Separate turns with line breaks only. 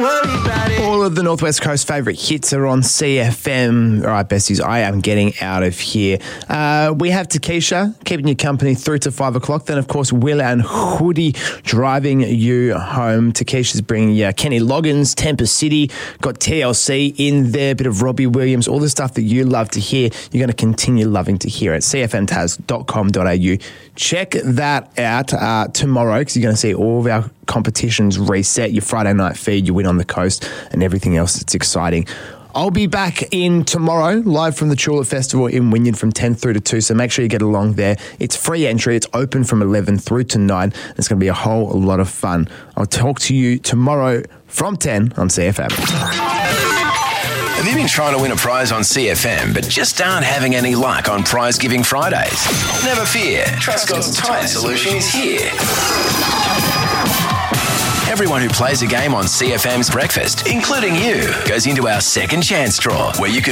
worry about it.
All of the Northwest Coast favourite hits are on CFM. All right, besties, I am getting out of here. We have Takesha keeping you company through to 5 o'clock. Then, of course, Will and Hoodie driving you home. Takesha's bringing you Kenny Loggins, Tempest City, got TLC in there, a bit of Robbie Williams, all the stuff that you love to hear. You're going to continue loving to hear at cfmtaz.com.au. Check that out tomorrow because you're going to see all of our competitions reset, your Friday night feed, you win on the coast, and everything else that's exciting. I'll be back in tomorrow, live from the Tulip Festival in Wynyard from 10 through to 2, so make sure you get along there. It's free entry. It's open from 11 through to 9. It's going to be a whole lot of fun. I'll talk to you tomorrow from 10 on CFM.
Have you been trying to win a prize on CFM but just aren't having any luck on Prize Giving Fridays? Never fear. Trustcott's Tyre Solution is here. Everyone who plays a game on CFM's Breakfast, including you, goes into our second chance draw where you could